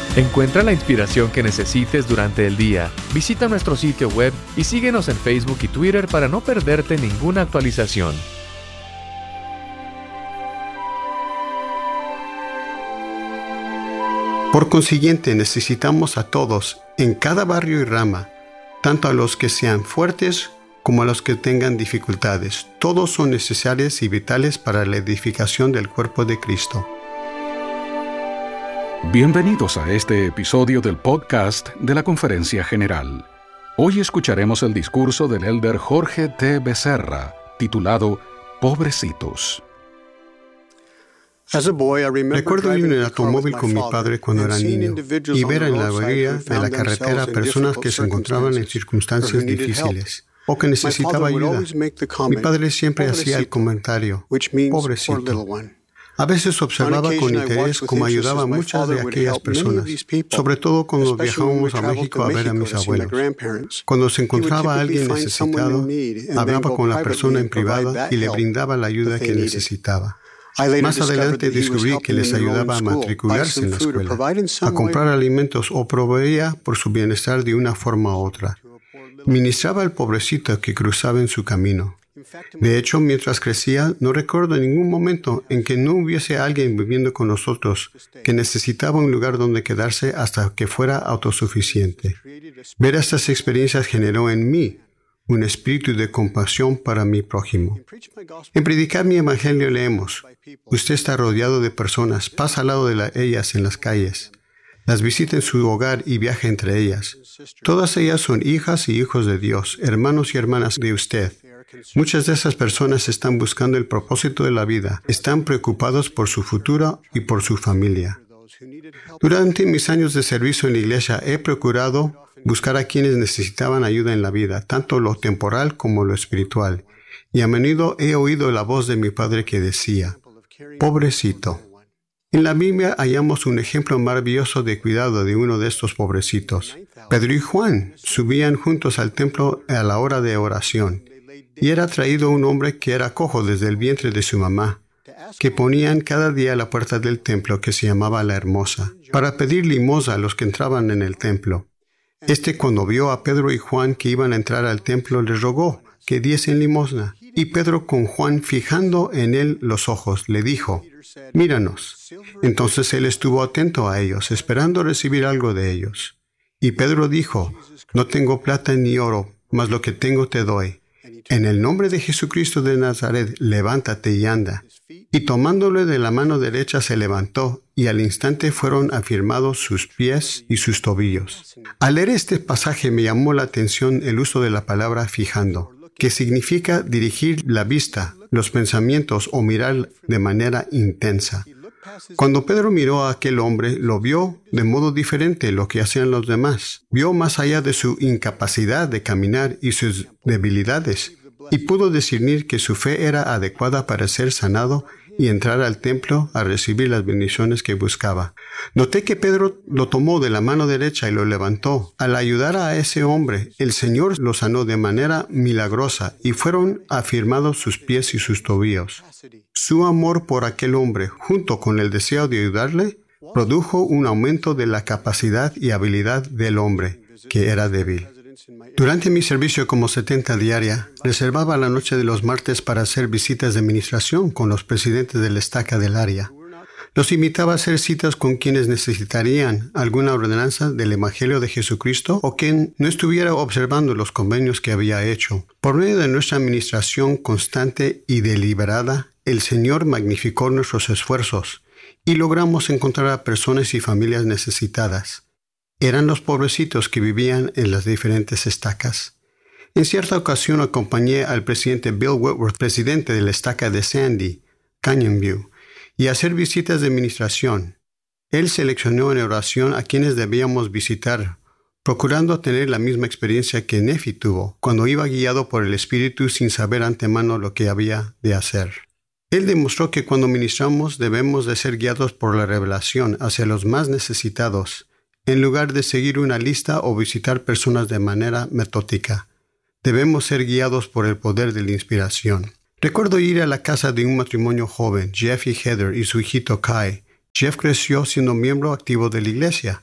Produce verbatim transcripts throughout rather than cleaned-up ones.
Encuentra la inspiración que necesites durante el día. Visita nuestro sitio web y síguenos en Facebook y Twitter para no perderte ninguna actualización. Por consiguiente, necesitamos a todos, en cada barrio y rama, tanto a los que sean fuertes como a los que tengan dificultades. Todos son necesarios y vitales para la edificación del cuerpo de Cristo. Bienvenidos a este episodio del podcast de la Conferencia General. Hoy escucharemos el discurso del elder Jorge T. Becerra, titulado Pobrecitos. Recuerdo ir en el automóvil con mi padre cuando era niño y ver en la orilla de la carretera personas que se encontraban en circunstancias difíciles o que necesitaban ayuda. Mi padre siempre hacía el comentario, pobrecito. A veces observaba con interés cómo ayudaba a muchas de aquellas personas, sobre todo cuando viajábamos a México a ver a mis abuelos. Cuando se encontraba alguien necesitado, hablaba con la persona en privado y le brindaba la ayuda que necesitaba. Más adelante descubrí que les ayudaba a matricularse en la escuela, a comprar alimentos o proveía por su bienestar de una forma u otra. Ministraba al pobrecito que cruzaba en su camino. De hecho, mientras crecía, no recuerdo ningún momento en que no hubiese alguien viviendo con nosotros que necesitaba un lugar donde quedarse hasta que fuera autosuficiente. Ver estas experiencias generó en mí un espíritu de compasión para mi prójimo. En predicar mi evangelio leemos: usted está rodeado de personas, pasa al lado de la, ellas en las calles, las visita en su hogar y viaja entre ellas. Todas ellas son hijas y hijos de Dios, hermanos y hermanas de usted. Muchas de esas personas están buscando el propósito de la vida, están preocupados por su futuro y por su familia. Durante mis años de servicio en la iglesia he procurado buscar a quienes necesitaban ayuda en la vida, tanto lo temporal como lo espiritual, y a menudo he oído la voz de mi padre que decía, pobrecito. En la Biblia hallamos un ejemplo maravilloso de cuidado de uno de estos pobrecitos. Pedro y Juan subían juntos al templo a la hora de oración, y era traído un hombre que era cojo desde el vientre de su mamá, que ponían cada día a la puerta del templo, que se llamaba La Hermosa, para pedir limosna a los que entraban en el templo. Este, cuando vio a Pedro y Juan que iban a entrar al templo, les rogó que diesen limosna. Y Pedro, con Juan fijando en él los ojos, le dijo, míranos. Entonces él estuvo atento a ellos, esperando recibir algo de ellos. Y Pedro dijo, no tengo plata ni oro, mas lo que tengo te doy. En el nombre de Jesucristo de Nazaret, levántate y anda. Y tomándole de la mano derecha se levantó, y al instante fueron afirmados sus pies y sus tobillos. Al leer este pasaje me llamó la atención el uso de la palabra fijando, que significa dirigir la vista, los pensamientos o mirar de manera intensa. Cuando Pedro miró a aquel hombre, lo vio de modo diferente lo que hacían los demás. Vio más allá de su incapacidad de caminar y sus debilidades, y pudo discernir que su fe era adecuada para ser sanado y entrar al templo a recibir las bendiciones que buscaba. Noté que Pedro lo tomó de la mano derecha y lo levantó. Al ayudar a ese hombre, el Señor lo sanó de manera milagrosa y fueron afirmados sus pies y sus tobillos. Su amor por aquel hombre, junto con el deseo de ayudarle, produjo un aumento de la capacidad y habilidad del hombre, que era débil. Durante mi servicio como setenta diaria, reservaba la noche de los martes para hacer visitas de ministración con los presidentes de la estaca del área. Los invitaba a hacer citas con quienes necesitarían alguna ordenanza del Evangelio de Jesucristo o quien no estuviera observando los convenios que había hecho. Por medio de nuestra administración constante y deliberada, el Señor magnificó nuestros esfuerzos y logramos encontrar a personas y familias necesitadas. Eran los pobrecitos que vivían en las diferentes estacas. En cierta ocasión acompañé al presidente Bill Whitworth, presidente de la estaca de Sandy, Canyon View, y a hacer visitas de administración. Él seleccionó en oración a quienes debíamos visitar, procurando tener la misma experiencia que Nefi tuvo cuando iba guiado por el Espíritu sin saber antemano lo que había de hacer. Él demostró que cuando ministramos debemos de ser guiados por la revelación hacia los más necesitados, en lugar de seguir una lista o visitar personas de manera metódica. Debemos ser guiados por el poder de la inspiración. Recuerdo ir a la casa de un matrimonio joven, Jeff y Heather, y su hijito Kai. Jeff creció siendo miembro activo de la iglesia.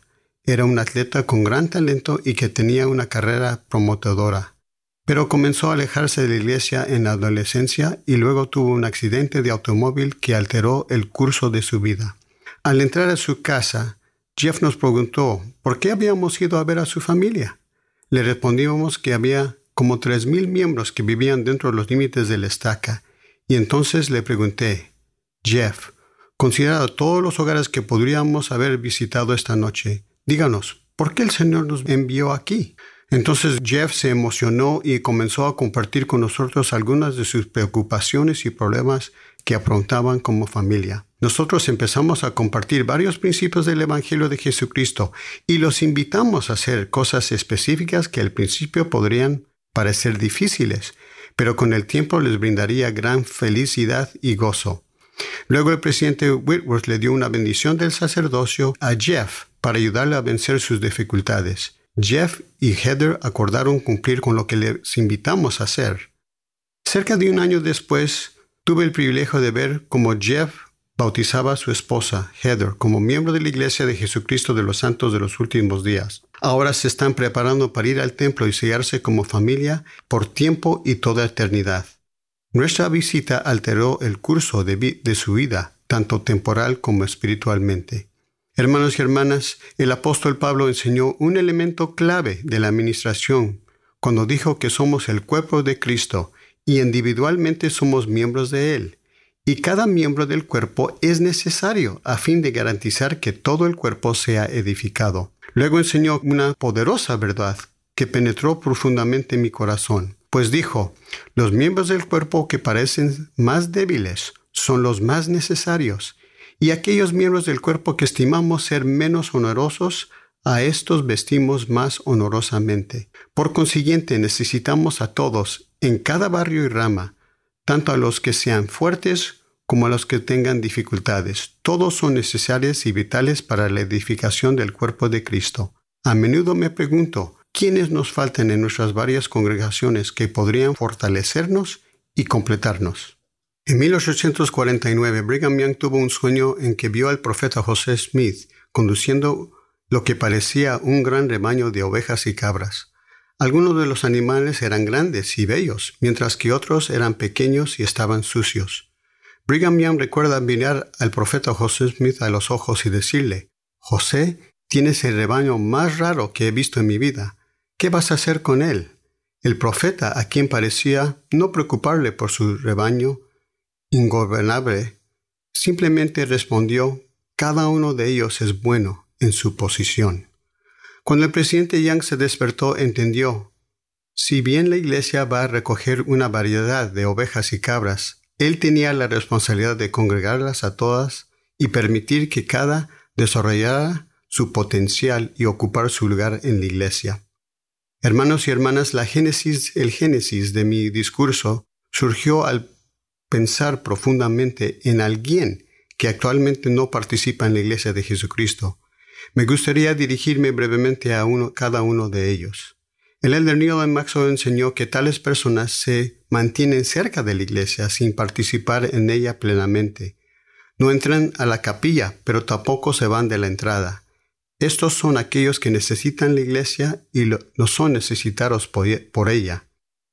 Era un atleta con gran talento y que tenía una carrera prometedora. Pero comenzó a alejarse de la iglesia en la adolescencia y luego tuvo un accidente de automóvil que alteró el curso de su vida. Al entrar a su casa, Jeff nos preguntó por qué habíamos ido a ver a su familia. Le respondimos que había como tres mil miembros que vivían dentro de los límites de la estaca. Y entonces le pregunté, Jeff, considerado todos los hogares que podríamos haber visitado esta noche, díganos, ¿por qué el Señor nos envió aquí? Entonces Jeff se emocionó y comenzó a compartir con nosotros algunas de sus preocupaciones y problemas que afrontaban como familia. Nosotros empezamos a compartir varios principios del Evangelio de Jesucristo y los invitamos a hacer cosas específicas que al principio podrían parecer difíciles, pero con el tiempo les brindaría gran felicidad y gozo. Luego el presidente Whitworth le dio una bendición del sacerdocio a Jeff para ayudarle a vencer sus dificultades. Jeff y Heather acordaron cumplir con lo que les invitamos a hacer. Cerca de un año después, tuve el privilegio de ver cómo Jeff bautizaba a su esposa, Heather, como miembro de la Iglesia de Jesucristo de los Santos de los Últimos Días. Ahora se están preparando para ir al templo y sellarse como familia por tiempo y toda eternidad. Nuestra visita alteró el curso de, vi- de su vida, tanto temporal como espiritualmente. Hermanos y hermanas, el apóstol Pablo enseñó un elemento clave de la administración cuando dijo que somos el cuerpo de Cristo y individualmente somos miembros de Él. Y cada miembro del cuerpo es necesario a fin de garantizar que todo el cuerpo sea edificado. Luego enseñó una poderosa verdad que penetró profundamente en mi corazón, pues dijo, los miembros del cuerpo que parecen más débiles son los más necesarios, y aquellos miembros del cuerpo que estimamos ser menos honorosos, a estos vestimos más honorosamente. Por consiguiente, necesitamos a todos, en cada barrio y rama, tanto a los que sean fuertes como a los que tengan dificultades. Todos son necesarios y vitales para la edificación del cuerpo de Cristo. A menudo me pregunto, ¿quiénes nos faltan en nuestras varias congregaciones que podrían fortalecernos y completarnos? En mil ochocientos cuarenta y nueve, Brigham Young tuvo un sueño en que vio al profeta José Smith conduciendo lo que parecía un gran rebaño de ovejas y cabras. Algunos de los animales eran grandes y bellos, mientras que otros eran pequeños y estaban sucios. Brigham Young recuerda mirar al profeta José Smith a los ojos y decirle, José, tienes el rebaño más raro que he visto en mi vida. ¿Qué vas a hacer con él? El profeta, a quien parecía no preocuparle por su rebaño ingobernable, simplemente respondió, cada uno de ellos es bueno en su posición. Cuando el presidente Young se despertó, entendió, si bien la iglesia va a recoger una variedad de ovejas y cabras, él tenía la responsabilidad de congregarlas a todas y permitir que cada desarrollara su potencial y ocupar su lugar en la iglesia. Hermanos y hermanas, la génesis, el génesis de mi discurso surgió al pensar profundamente en alguien que actualmente no participa en la Iglesia de Jesucristo. Me gustaría dirigirme brevemente a uno, cada uno de ellos. El elder Neil M. Maxwell enseñó que tales personas se mantienen cerca de la Iglesia sin participar en ella plenamente. No entran a la capilla, pero tampoco se van de la entrada. Estos son aquellos que necesitan la Iglesia y lo, no son necesitados por, por ella,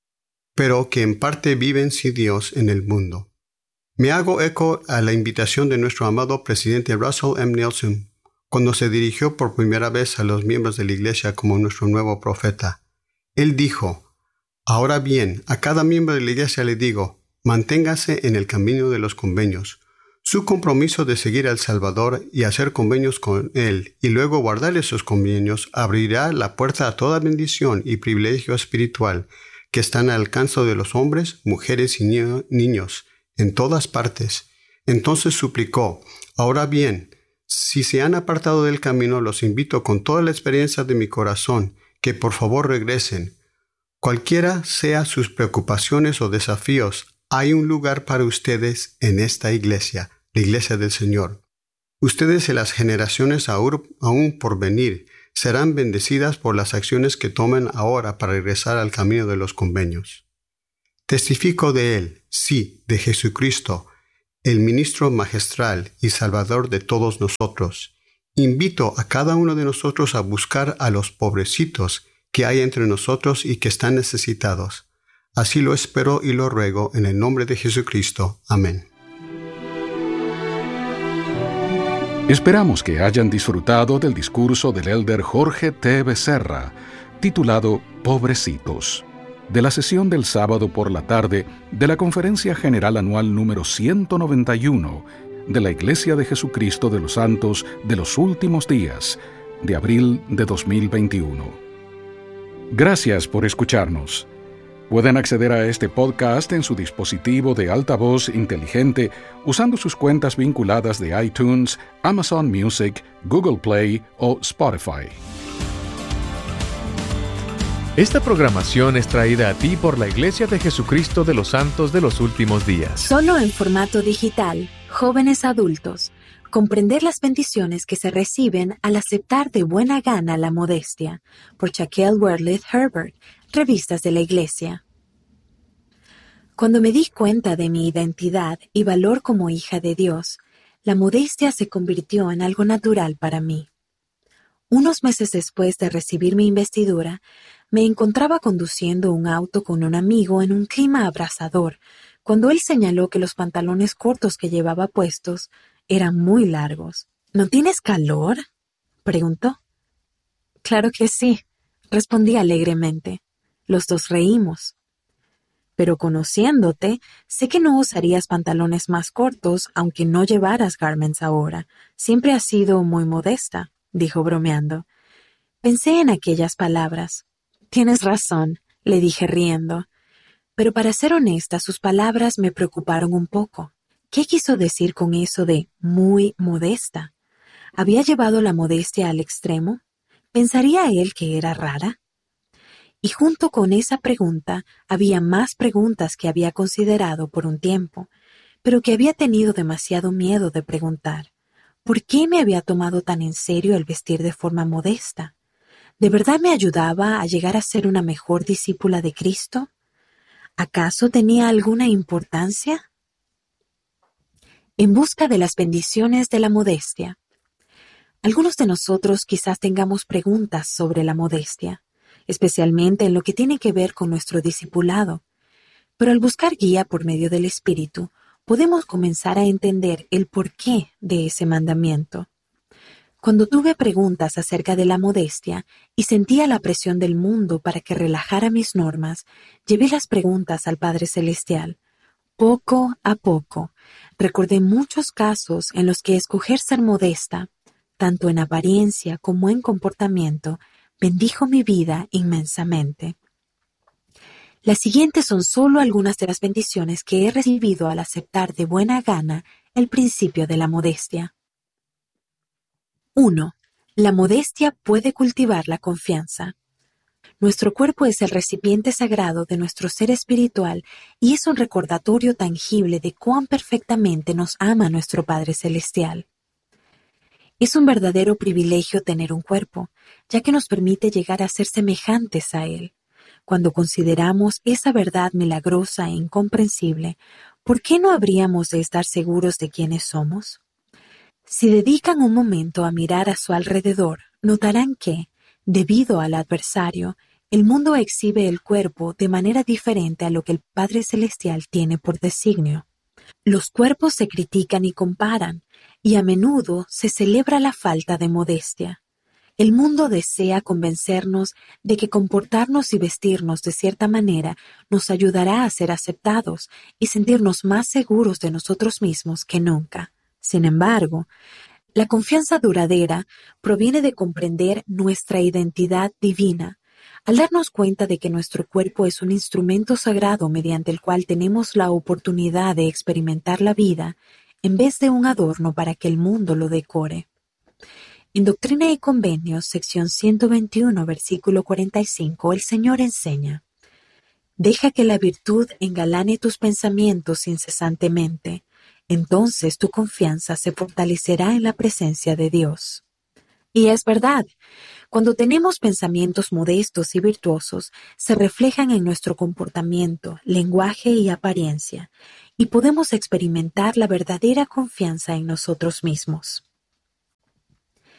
pero que en parte viven sin Dios en el mundo. Me hago eco a la invitación de nuestro amado presidente Russell M. Nelson cuando se dirigió por primera vez a los miembros de la Iglesia como nuestro nuevo profeta. Él dijo, ahora bien, a cada miembro de la Iglesia le digo, manténgase en el camino de los convenios. Su compromiso de seguir al Salvador y hacer convenios con Él y luego guardar esos convenios abrirá la puerta a toda bendición y privilegio espiritual que están al alcance de los hombres, mujeres y ni- niños, en todas partes. Entonces suplicó, ahora bien, si se han apartado del camino, los invito con toda la experiencia de mi corazón, que por favor regresen. Cualquiera sea sus preocupaciones o desafíos, hay un lugar para ustedes en esta iglesia, la iglesia del Señor. Ustedes y las generaciones aún por venir serán bendecidas por las acciones que tomen ahora para regresar al camino de los convenios. Testifico de Él, sí, de Jesucristo, el ministro magistral y salvador de todos nosotros, Invito a cada uno de nosotros a buscar a los pobrecitos que hay entre nosotros y que están necesitados. Así lo espero y lo ruego en el nombre de Jesucristo. Amén. Esperamos que hayan disfrutado del discurso del elder Jorge T. Becerra, titulado Pobrecitos, de la sesión del sábado por la tarde de la Conferencia General Anual número ciento noventa y uno de la Iglesia de Jesucristo de los Santos de los Últimos Días, de abril de dos mil veintiuno. Gracias por escucharnos. Pueden acceder a este podcast en su dispositivo de altavoz inteligente usando sus cuentas vinculadas de iTunes, Amazon Music, Google Play o Spotify. Esta programación es traída a ti por la Iglesia de Jesucristo de los Santos de los Últimos Días. Solo en formato digital, jóvenes adultos, comprender las bendiciones que se reciben al aceptar de buena gana la modestia, por Shaquille Worthley Herbert, Revistas de la Iglesia. Cuando me di cuenta de mi identidad y valor como hija de Dios, la modestia se convirtió en algo natural para mí. Unos meses después de recibir mi investidura, me encontraba conduciendo un auto con un amigo en un clima abrasador, cuando él señaló que los pantalones cortos que llevaba puestos eran muy largos. ¿No tienes calor?, preguntó. Claro que sí, respondí alegremente. Los dos reímos. Pero conociéndote, sé que no usarías pantalones más cortos aunque no llevaras garments ahora. Siempre has sido muy modesta, dijo bromeando. Pensé en aquellas palabras. Tienes razón, le dije riendo. Pero para ser honesta, sus palabras me preocuparon un poco. ¿Qué quiso decir con eso de muy modesta? ¿Había llevado la modestia al extremo? ¿Pensaría él que era rara? Y junto con esa pregunta había más preguntas que había considerado por un tiempo, pero que había tenido demasiado miedo de preguntar. ¿Por qué me había tomado tan en serio el vestir de forma modesta? ¿De verdad me ayudaba a llegar a ser una mejor discípula de Cristo? ¿Acaso tenía alguna importancia? En busca de las bendiciones de la modestia. Algunos de nosotros quizás tengamos preguntas sobre la modestia, especialmente en lo que tiene que ver con nuestro discipulado. Pero al buscar guía por medio del Espíritu, podemos comenzar a entender el porqué de ese mandamiento. Cuando tuve preguntas acerca de la modestia y sentía la presión del mundo para que relajara mis normas, llevé las preguntas al Padre Celestial. Poco a poco, recordé muchos casos en los que escoger ser modesta, tanto en apariencia como en comportamiento, bendijo mi vida inmensamente. Las siguientes son solo algunas de las bendiciones que he recibido al aceptar de buena gana el principio de la modestia. uno. La modestia puede cultivar la confianza. Nuestro cuerpo es el recipiente sagrado de nuestro ser espiritual y es un recordatorio tangible de cuán perfectamente nos ama nuestro Padre Celestial. Es un verdadero privilegio tener un cuerpo, ya que nos permite llegar a ser semejantes a Él. Cuando consideramos esa verdad milagrosa e incomprensible, ¿por qué no habríamos de estar seguros de quiénes somos? Si dedican un momento a mirar a su alrededor, notarán que, debido al adversario, el mundo exhibe el cuerpo de manera diferente a lo que el Padre Celestial tiene por designio. Los cuerpos se critican y comparan, y a menudo se celebra la falta de modestia. El mundo desea convencernos de que comportarnos y vestirnos de cierta manera nos ayudará a ser aceptados y sentirnos más seguros de nosotros mismos que nunca. Sin embargo, la confianza duradera proviene de comprender nuestra identidad divina, al darnos cuenta de que nuestro cuerpo es un instrumento sagrado mediante el cual tenemos la oportunidad de experimentar la vida, en vez de un adorno para que el mundo lo decore. En Doctrina y Convenios, sección ciento veintiuno, versículo cuarenta y cinco, el Señor enseña: «Deja que la virtud engalane tus pensamientos incesantemente. Entonces tu confianza se fortalecerá en la presencia de Dios». Y es verdad, cuando tenemos pensamientos modestos y virtuosos, se reflejan en nuestro comportamiento, lenguaje y apariencia, y podemos experimentar la verdadera confianza en nosotros mismos.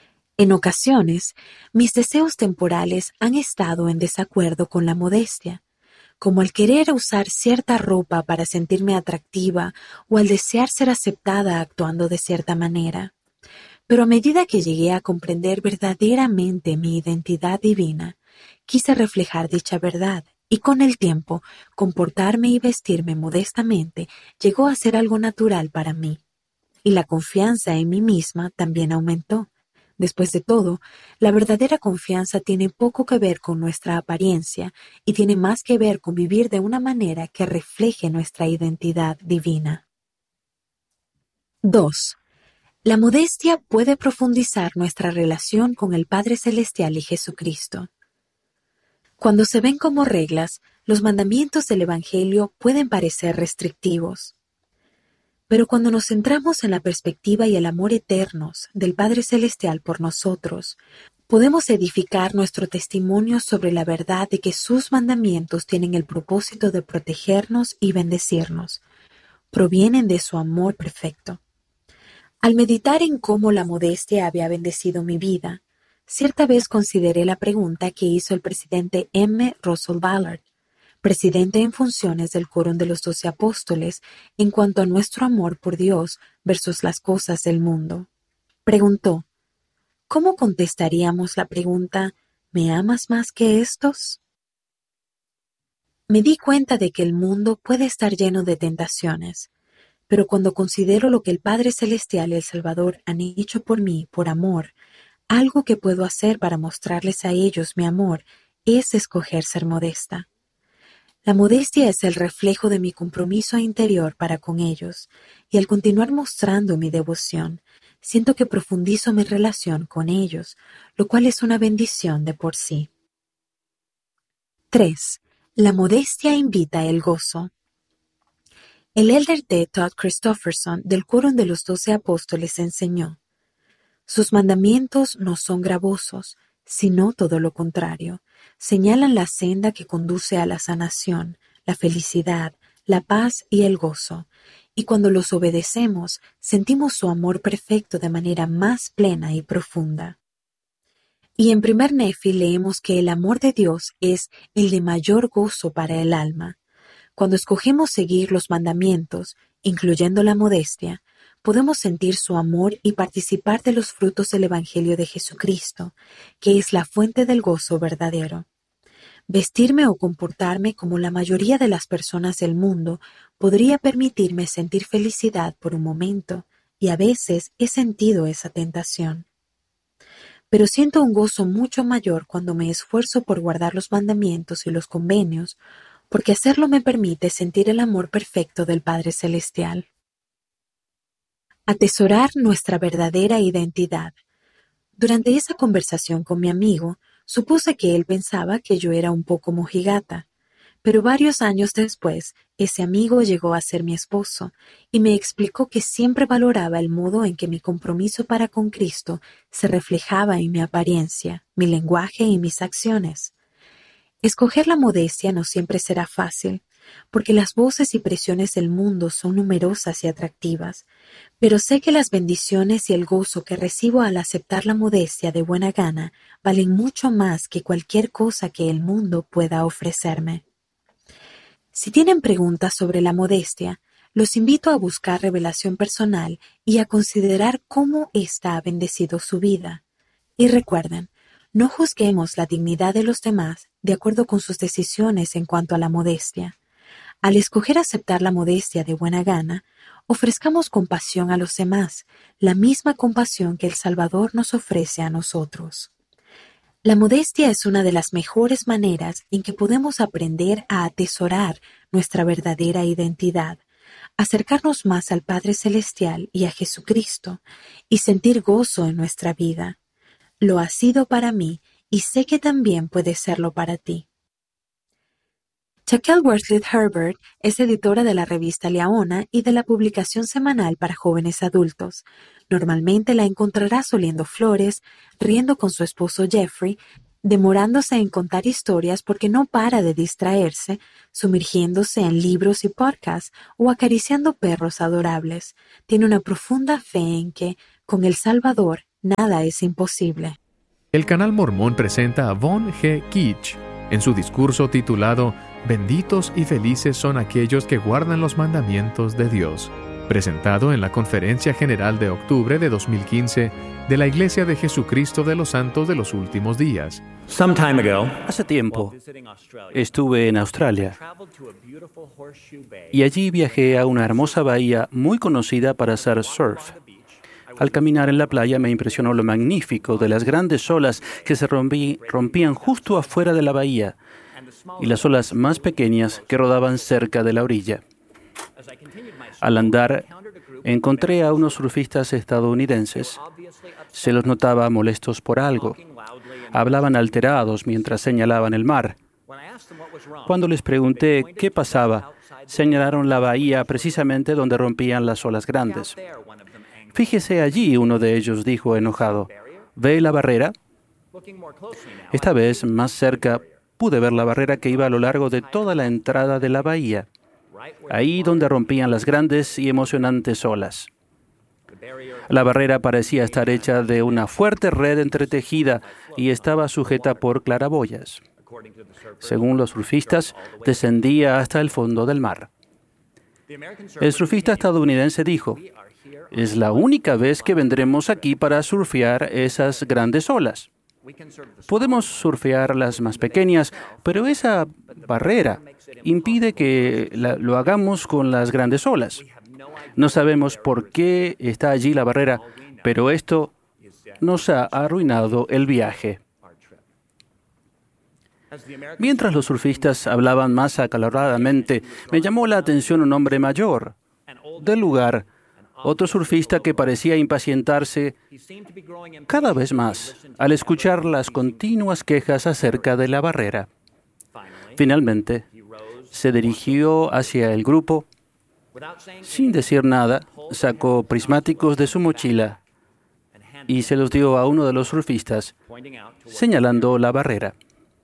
En ocasiones, mis deseos temporales han estado en desacuerdo con la modestia, como al querer usar cierta ropa para sentirme atractiva o al desear ser aceptada actuando de cierta manera. Pero a medida que llegué a comprender verdaderamente mi identidad divina, quise reflejar dicha verdad y con el tiempo, comportarme y vestirme modestamente llegó a ser algo natural para mí. Y la confianza en mí misma también aumentó. Después de todo, la verdadera confianza tiene poco que ver con nuestra apariencia y tiene más que ver con vivir de una manera que refleje nuestra identidad divina. dos. La modestia puede profundizar nuestra relación con el Padre Celestial y Jesucristo. Cuando se ven como reglas, los mandamientos del Evangelio pueden parecer restrictivos. Pero cuando nos centramos en la perspectiva y el amor eternos del Padre Celestial por nosotros, podemos edificar nuestro testimonio sobre la verdad de que sus mandamientos tienen el propósito de protegernos y bendecirnos. Provienen de su amor perfecto. Al meditar en cómo la modestia había bendecido mi vida, cierta vez consideré la pregunta que hizo el presidente M. Russell Ballard, presidente en funciones del Quórum de los Doce Apóstoles, en cuanto a nuestro amor por Dios versus las cosas del mundo. Preguntó, ¿cómo contestaríamos la pregunta, ¿me amas más que estos? Me di cuenta de que el mundo puede estar lleno de tentaciones, pero cuando considero lo que el Padre Celestial y el Salvador han hecho por mí, por amor, algo que puedo hacer para mostrarles a ellos mi amor es escoger ser modesta. La modestia es el reflejo de mi compromiso interior para con ellos, y al continuar mostrando mi devoción, siento que profundizo mi relación con ellos, lo cual es una bendición de por sí. tres. La modestia invita el gozo. El elder D. Todd Christofferson del Quórum de los Doce Apóstoles enseñó: sus mandamientos no son gravosos, sino todo lo contrario. Señalan la senda que conduce a la sanación, la felicidad, la paz y el gozo. Y cuando los obedecemos, sentimos su amor perfecto de manera más plena y profunda. Y en primer Nefi leemos que el amor de Dios es el de mayor gozo para el alma. Cuando escogemos seguir los mandamientos, incluyendo la modestia, podemos sentir su amor y participar de los frutos del Evangelio de Jesucristo, que es la fuente del gozo verdadero. Vestirme o comportarme como la mayoría de las personas del mundo podría permitirme sentir felicidad por un momento, y a veces he sentido esa tentación. Pero siento un gozo mucho mayor cuando me esfuerzo por guardar los mandamientos y los convenios, porque hacerlo me permite sentir el amor perfecto del Padre Celestial. Atesorar nuestra verdadera identidad. Durante esa conversación con mi amigo, supuse que él pensaba que yo era un poco mojigata, pero varios años después, ese amigo llegó a ser mi esposo y me explicó que siempre valoraba el modo en que mi compromiso para con Cristo se reflejaba en mi apariencia, mi lenguaje y mis acciones. Escoger la modestia no siempre será fácil, porque las voces y presiones del mundo son numerosas y atractivas, pero sé que las bendiciones y el gozo que recibo al aceptar la modestia de buena gana valen mucho más que cualquier cosa que el mundo pueda ofrecerme. Si tienen preguntas sobre la modestia, los invito a buscar revelación personal y a considerar cómo ésta ha bendecido su vida. Y recuerden, no juzguemos la dignidad de los demás de acuerdo con sus decisiones en cuanto a la modestia. Al escoger aceptar la modestia de buena gana, ofrezcamos compasión a los demás, la misma compasión que el Salvador nos ofrece a nosotros. La modestia es una de las mejores maneras en que podemos aprender a atesorar nuestra verdadera identidad, acercarnos más al Padre Celestial y a Jesucristo, y sentir gozo en nuestra vida. Lo ha sido para mí y sé que también puede serlo para ti. Shaquille Wortley Herbert es editora de la revista Leona y de la publicación semanal para jóvenes adultos. Normalmente la encontrarás oliendo flores, riendo con su esposo Jeffrey, demorándose en contar historias porque no para de distraerse, sumergiéndose en libros y podcasts o acariciando perros adorables. Tiene una profunda fe en que, con el Salvador, nada es imposible. El canal mormón presenta a Von G. Keach en su discurso titulado Benditos y felices son aquellos que guardan los mandamientos de Dios, presentado en la Conferencia General de octubre de dos mil quince de la Iglesia de Jesucristo de los Santos de los Últimos Días. Some time ago, hace tiempo, estuve en Australia y allí viajé a una hermosa bahía muy conocida para hacer surf. Al caminar en la playa me impresionó lo magnífico de las grandes olas que se rompí, rompían justo afuera de la bahía y las olas más pequeñas que rodaban cerca de la orilla. Al andar, encontré a unos surfistas estadounidenses. Se los notaba molestos por algo. Hablaban alterados mientras señalaban el mar. Cuando les pregunté qué pasaba, señalaron la bahía precisamente donde rompían las olas grandes. «Fíjese allí», uno de ellos dijo enojado. «¿Ve la barrera?» Esta vez, más cerca, pude ver la barrera que iba a lo largo de toda la entrada de la bahía, ahí donde rompían las grandes y emocionantes olas. La barrera parecía estar hecha de una fuerte red entretejida y estaba sujeta por claraboyas. Según los surfistas, descendía hasta el fondo del mar. El surfista estadounidense dijo: «Es la única vez que vendremos aquí para surfear esas grandes olas. Podemos surfear las más pequeñas, pero esa barrera impide que la, lo hagamos con las grandes olas. No sabemos por qué está allí la barrera, pero esto nos ha arruinado el viaje». Mientras los surfistas hablaban más acaloradamente, me llamó la atención un hombre mayor del lugar, otro surfista que parecía impacientarse cada vez más al escuchar las continuas quejas acerca de la barrera. Finalmente, se dirigió hacia el grupo. Sin decir nada, sacó prismáticos de su mochila y se los dio a uno de los surfistas, señalando la barrera.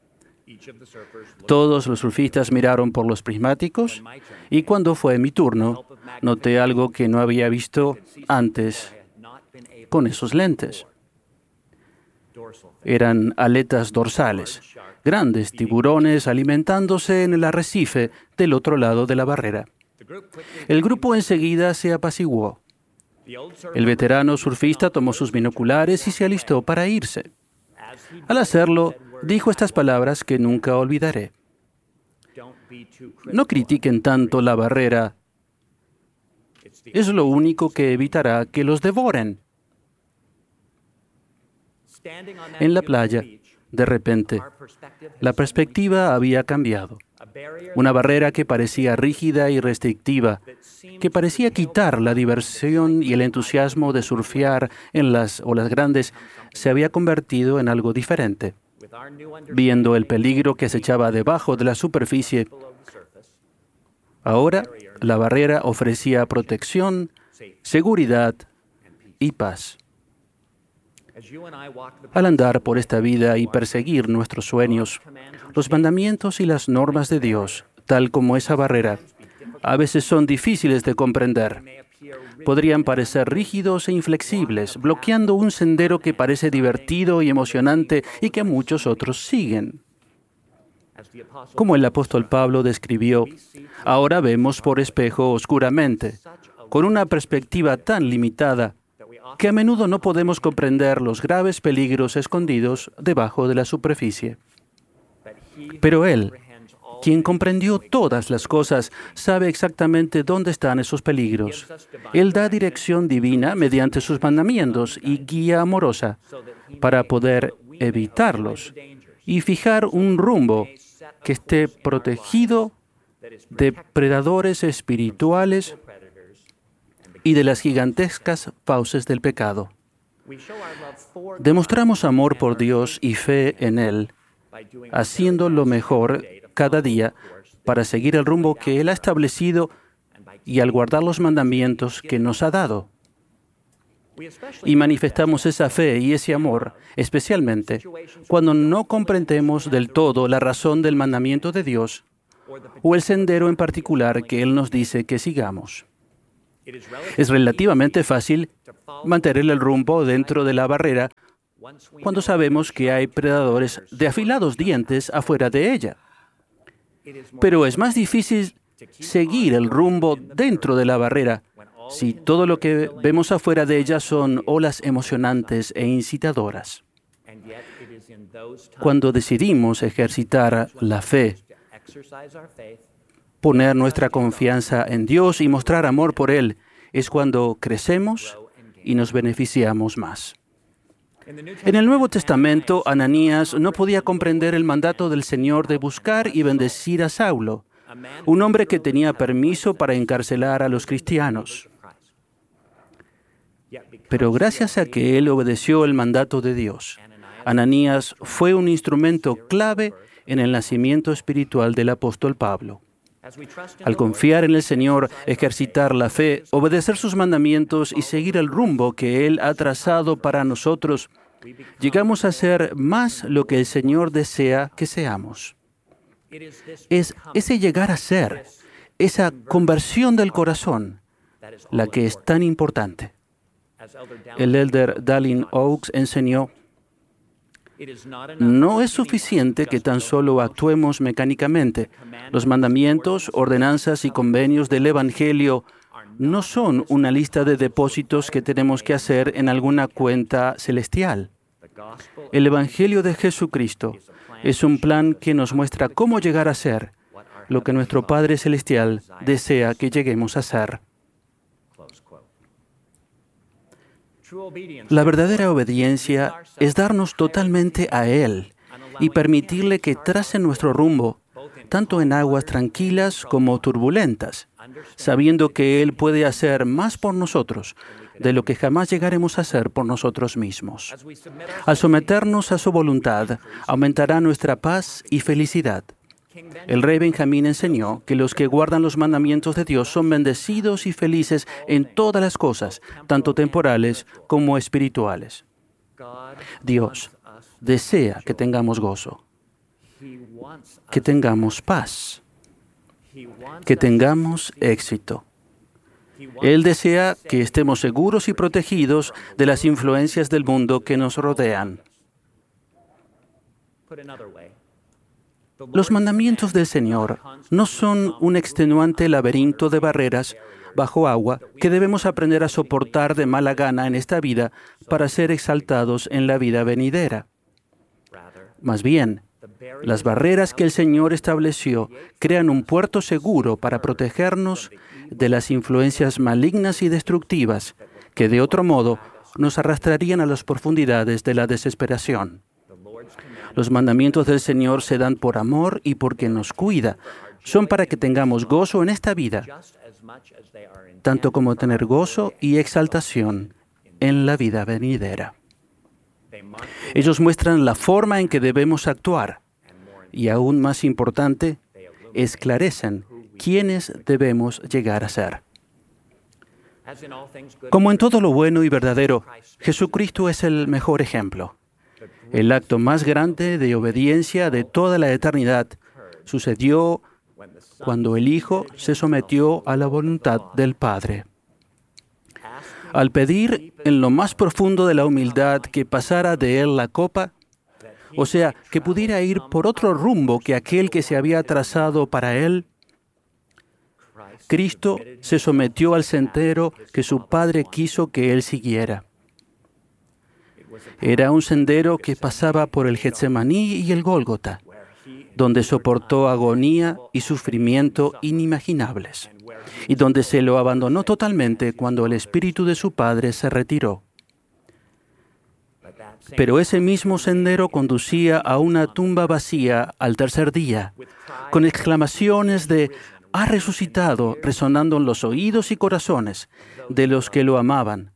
Todos los surfistas miraron por los prismáticos y cuando fue mi turno, noté algo que no había visto antes con esos lentes. Eran aletas dorsales, grandes tiburones alimentándose en el arrecife del otro lado de la barrera. El grupo enseguida se apaciguó. El veterano surfista tomó sus binoculares y se alistó para irse. Al hacerlo, dijo estas palabras que nunca olvidaré: «No critiquen tanto la barrera. Es lo único que evitará que los devoren». En la playa, de repente, la perspectiva había cambiado. Una barrera que parecía rígida y restrictiva, que parecía quitar la diversión y el entusiasmo de surfear en las olas grandes, se había convertido en algo diferente. Viendo el peligro que se echaba debajo de la superficie, ahora la barrera ofrecía protección, seguridad y paz. Al andar por esta vida y perseguir nuestros sueños, los mandamientos y las normas de Dios, tal como esa barrera, a veces son difíciles de comprender. Podrían parecer rígidos e inflexibles, bloqueando un sendero que parece divertido y emocionante y que muchos otros siguen. Como el apóstol Pablo describió, ahora vemos por espejo oscuramente, con una perspectiva tan limitada que a menudo no podemos comprender los graves peligros escondidos debajo de la superficie. Pero Él, quien comprendió todas las cosas, sabe exactamente dónde están esos peligros. Él da dirección divina mediante sus mandamientos y guía amorosa para poder evitarlos y fijar un rumbo que esté protegido de predadores espirituales y de las gigantescas fauces del pecado. Demostramos amor por Dios y fe en Él, haciendo lo mejor cada día para seguir el rumbo que Él ha establecido y al guardar los mandamientos que nos ha dado. Y manifestamos esa fe y ese amor, especialmente cuando no comprendemos del todo la razón del mandamiento de Dios o el sendero en particular que Él nos dice que sigamos. Es relativamente fácil mantener el rumbo dentro de la barrera cuando sabemos que hay predadores de afilados dientes afuera de ella. Pero es más difícil seguir el rumbo dentro de la barrera si todo lo que vemos afuera de ella son olas emocionantes e incitadoras. Cuando decidimos ejercitar la fe, poner nuestra confianza en Dios y mostrar amor por Él, es cuando crecemos y nos beneficiamos más. En el Nuevo Testamento, Ananías no podía comprender el mandato del Señor de buscar y bendecir a Saulo, un hombre que tenía permiso para encarcelar a los cristianos. Pero gracias a que él obedeció el mandato de Dios, Ananías fue un instrumento clave en el nacimiento espiritual del apóstol Pablo. Al confiar en el Señor, ejercitar la fe, obedecer sus mandamientos y seguir el rumbo que Él ha trazado para nosotros, llegamos a ser más lo que el Señor desea que seamos. Es ese llegar a ser, esa conversión del corazón, la que es tan importante. El elder Dallin Oaks enseñó: no es suficiente que tan solo actuemos mecánicamente. Los mandamientos, ordenanzas y convenios del Evangelio no son una lista de depósitos que tenemos que hacer en alguna cuenta celestial. El Evangelio de Jesucristo es un plan que nos muestra cómo llegar a ser lo que nuestro Padre Celestial desea que lleguemos a ser. La verdadera obediencia es darnos totalmente a Él y permitirle que trace nuestro rumbo, tanto en aguas tranquilas como turbulentas, sabiendo que Él puede hacer más por nosotros de lo que jamás llegaremos a hacer por nosotros mismos. Al someternos a su voluntad, aumentará nuestra paz y felicidad. El rey Benjamín enseñó que los que guardan los mandamientos de Dios son bendecidos y felices en todas las cosas, tanto temporales como espirituales. Dios desea que tengamos gozo, que tengamos paz, que tengamos éxito. Él desea que estemos seguros y protegidos de las influencias del mundo que nos rodean. Los mandamientos del Señor no son un extenuante laberinto de barreras bajo agua que debemos aprender a soportar de mala gana en esta vida para ser exaltados en la vida venidera. Más bien, las barreras que el Señor estableció crean un puerto seguro para protegernos de las influencias malignas y destructivas que de otro modo nos arrastrarían a las profundidades de la desesperación. Los mandamientos del Señor se dan por amor y porque nos cuida. Son para que tengamos gozo en esta vida, tanto como tener gozo y exaltación en la vida venidera. Ellos muestran la forma en que debemos actuar y, aún más importante, esclarecen quiénes debemos llegar a ser. Como en todo lo bueno y verdadero, Jesucristo es el mejor ejemplo. El acto más grande de obediencia de toda la eternidad sucedió cuando el Hijo se sometió a la voluntad del Padre. Al pedir en lo más profundo de la humildad que pasara de él la copa, o sea, que pudiera ir por otro rumbo que aquel que se había trazado para él, Cristo se sometió al sendero que su Padre quiso que él siguiera. Era un sendero que pasaba por el Getsemaní y el Gólgota, donde soportó agonía y sufrimiento inimaginables, y donde se lo abandonó totalmente cuando el Espíritu de su Padre se retiró. Pero ese mismo sendero conducía a una tumba vacía al tercer día, con exclamaciones de «Ha resucitado» resonando en los oídos y corazones de los que lo amaban,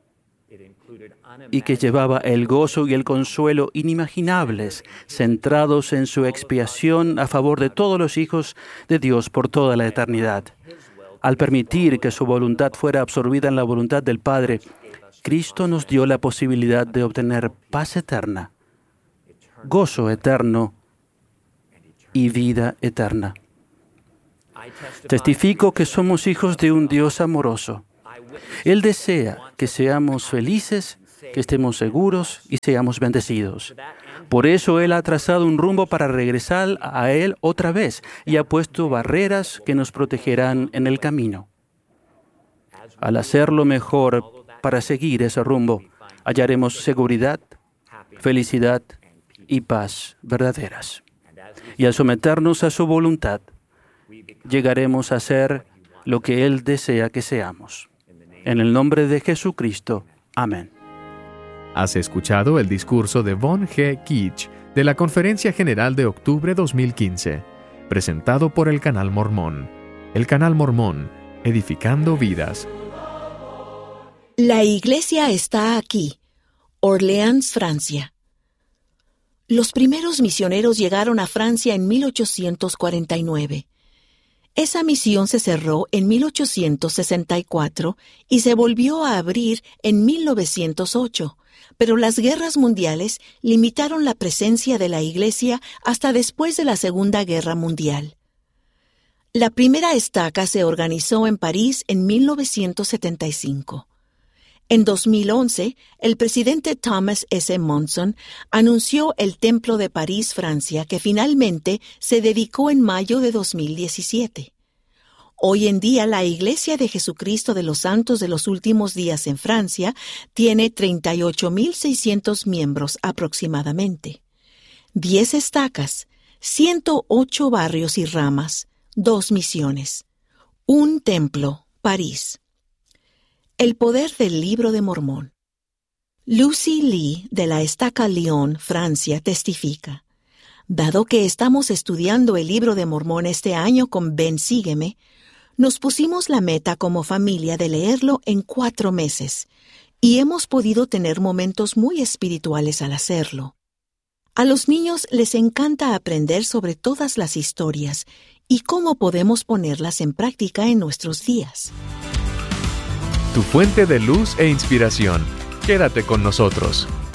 y que llevaba el gozo y el consuelo inimaginables, centrados en su expiación a favor de todos los hijos de Dios por toda la eternidad. Al permitir que su voluntad fuera absorbida en la voluntad del Padre, Cristo nos dio la posibilidad de obtener paz eterna, gozo eterno y vida eterna. Testifico que somos hijos de un Dios amoroso, Él desea que seamos felices, que estemos seguros y seamos bendecidos. Por eso Él ha trazado un rumbo para regresar a Él otra vez y ha puesto barreras que nos protegerán en el camino. Al hacerlo mejor para seguir ese rumbo, hallaremos seguridad, felicidad y paz verdaderas. Y al someternos a su voluntad, llegaremos a ser lo que Él desea que seamos. En el nombre de Jesucristo. Amén. Has escuchado el discurso de Von G. Keach de la Conferencia General de octubre dos mil quince, presentado por el Canal Mormón. El Canal Mormón, edificando vidas. La iglesia está aquí, Orleans, Francia. Los primeros misioneros llegaron a Francia en mil ochocientos cuarenta y nueve. Esa misión se cerró en mil ochocientos sesenta y cuatro y se volvió a abrir en mil novecientos ocho, pero las guerras mundiales limitaron la presencia de la iglesia hasta después de la Segunda Guerra Mundial. La primera estaca se organizó en París en mil novecientos setenta y cinco. En dos mil once, el presidente Thomas S. Monson anunció el Templo de París, Francia, que finalmente se dedicó en mayo de dos mil diecisiete. Hoy en día, la Iglesia de Jesucristo de los Santos de los Últimos Días en Francia tiene treinta y ocho mil seiscientos miembros aproximadamente. diez estacas, ciento ocho barrios y ramas, dos misiones. Un templo, París. El poder del Libro de Mormón. Lucy Lee, de la Estaca Lyon, Francia, testifica: dado que estamos estudiando el Libro de Mormón este año con Ven Sígueme, nos pusimos la meta como familia de leerlo en cuatro meses, y hemos podido tener momentos muy espirituales al hacerlo. A los niños les encanta aprender sobre todas las historias y cómo podemos ponerlas en práctica en nuestros días. Tu fuente de luz e inspiración. Quédate con nosotros.